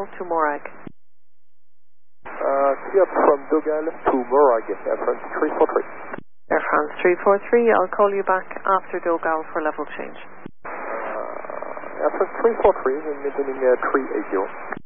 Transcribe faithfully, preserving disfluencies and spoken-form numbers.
level to Morag. Uh, clear from Dogal to Morag, Air France three four three. Air France three four three, I'll call you back after Dogal for level change. Uh, Air France three four three, maintaining uh, three eighty.